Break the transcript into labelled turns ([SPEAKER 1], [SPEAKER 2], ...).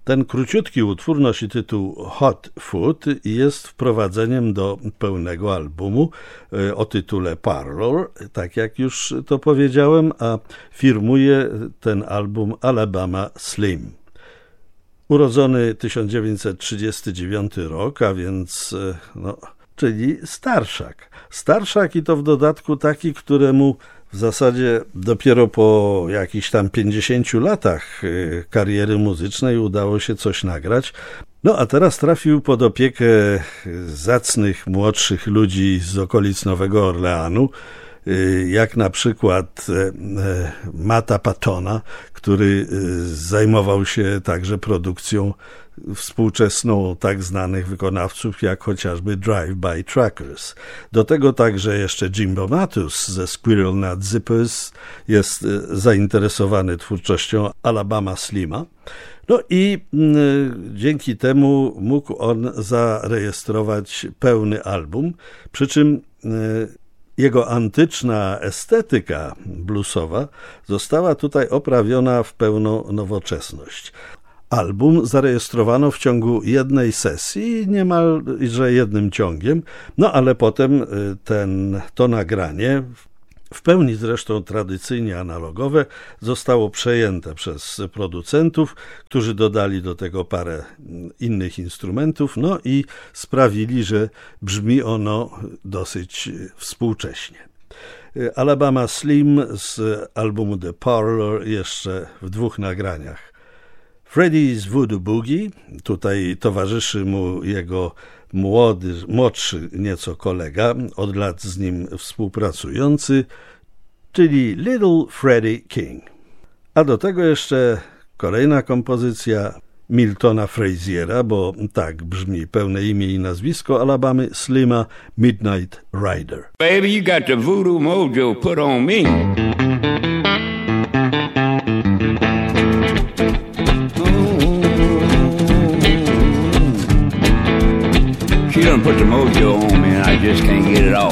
[SPEAKER 1] Ten króciutki utwór nosi tytuł Hot Food i jest wprowadzeniem do pełnego albumu o tytule Parlor, tak jak już to powiedziałem, a firmuje ten album Alabama Slim. Urodzony 1939 rok, a więc czyli starszak. Starszak i to w dodatku taki, któremu w zasadzie dopiero po jakichś tam 50 latach kariery muzycznej udało się coś nagrać. A teraz trafił pod opiekę zacnych, młodszych ludzi z okolic Nowego Orleanu, jak na przykład Matta Pattona, który zajmował się także produkcją współczesną tak znanych wykonawców jak chociażby Drive-By Truckers. Do tego także jeszcze Jimbo Matus ze Squirrel Nut Zippers jest zainteresowany twórczością Alabama Slima. I dzięki temu mógł on zarejestrować pełny album, przy czym jego antyczna estetyka bluesowa została tutaj oprawiona w pełną nowoczesność. Album zarejestrowano w ciągu jednej sesji, niemalże jednym ciągiem, ale potem to nagranie, w pełni zresztą tradycyjnie analogowe, zostało przejęte przez producentów, którzy dodali do tego parę innych instrumentów, i sprawili, że brzmi ono dosyć współcześnie. Alabama Slim z albumu The Parlor jeszcze w 2 nagraniach. Freddie's Voodoo Boogie, tutaj towarzyszy mu jego młodszy nieco kolega, od lat z nim współpracujący, czyli Little Freddie King. A do tego jeszcze kolejna kompozycja Miltona Fraziera, bo tak brzmi pełne imię i nazwisko Alabamy Slima, Midnight Rider.
[SPEAKER 2] Baby, you got the voodoo mojo put on me. She done put the mojo on me and I just can't get it off.